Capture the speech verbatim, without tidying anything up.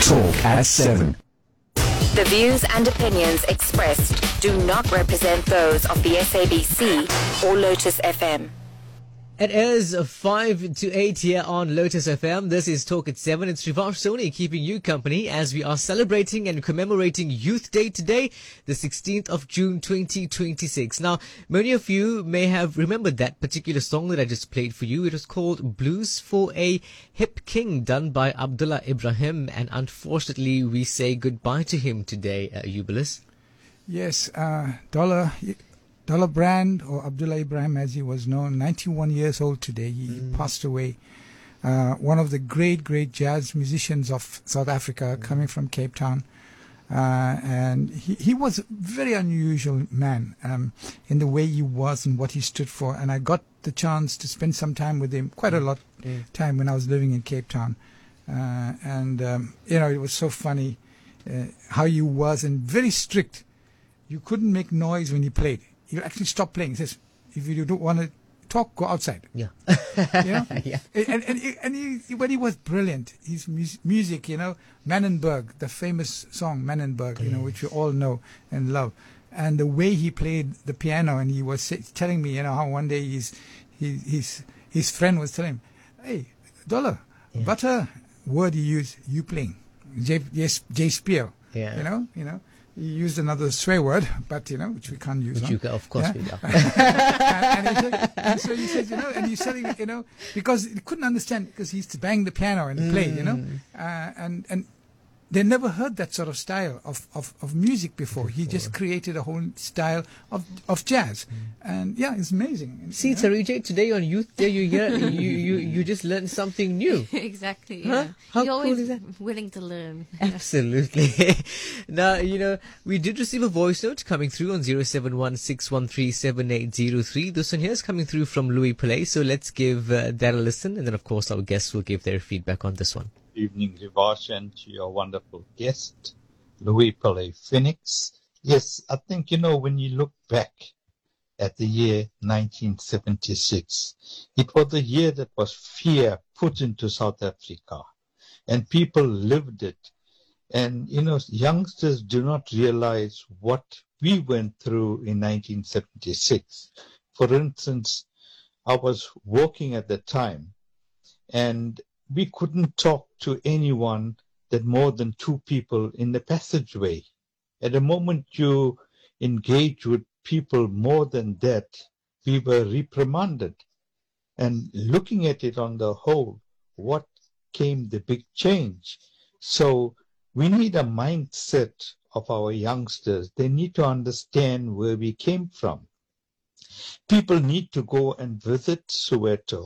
Talk at seven. The views and opinions expressed do not represent those of the S A B C or Lotus F M. It is five to eight here on Lotus F M. This is Talk at seven. It's Rivash Soni keeping you company as we are celebrating and commemorating Youth Day today, the sixteenth of June twenty twenty-six. Now, many of you may have remembered that particular song that I just played for you. It was called Blues for a Hip King, done by Abdullah Ibrahim, and unfortunately we say goodbye to him today, uh, Eubulus. Yes, uh, Dollar... Dollar Brand, or Abdullah Ibrahim as he was known, ninety-one years old today. He mm. passed away. Uh, one of the great, great jazz musicians of South Africa, mm. coming from Cape Town. Uh, and he, he was a very unusual man um, in the way he was and what he stood for. And I got the chance to spend some time with him, quite a lot of mm. time when I was living in Cape Town. Uh, and, um, you know, it was so funny uh, how he was, and very strict. You couldn't make noise when he played. He'll actually stop playing. He says, if you don't want to talk, go outside. Yeah. You know? Yeah. And, and, and he, but he was brilliant. His mu- music, you know, Mannenberg, the famous song Mannenberg, you know, which we all know and love. And the way he played the piano, and he was telling me, you know, how one day his, his, his, his friend was telling him, hey, Dollar, yeah. But a word you use, you playing. J, J, J Spear. Yeah. You know, you know. He used another swear word, but you know, which we can't use. Which you can, of course, yeah? we do. and, and, he said, and so he says, you know, and he's telling, you know, because he couldn't understand, because he used to bang the piano and mm. play, you know, uh, and and they never heard that sort of style of, of, of music before. before. He just created a whole style of of jazz, mm. and yeah, it's amazing. See, Tarijay, today on Youth Day, you hear, you, you you just learned something new. Exactly. Huh? Yeah. How You're cool always is that? willing to learn. Absolutely. Now, you know, we did receive a voice note coming through on zero seven one six one three seven eight zero three. This one here is coming through from Louis Pillay. So let's give uh, that a listen, and then of course our guests will give their feedback on this one. Evening, Rivash, and to your wonderful guest, Louis Pillay Phoenix. Yes, I think, you know, when you look back at the year nineteen seventy-six, it was the year that was fear put into South Africa, and people lived it. And, you know, youngsters do not realize what we went through in nineteen seventy-six. For instance, I was working at the time, and we couldn't talk to anyone that more than two people in the passageway. At the moment you engage with people more than that, we were reprimanded. And looking at it on the whole, what came the big change? So we need a mindset of our youngsters. They need to understand where we came from. People need to go and visit Soweto.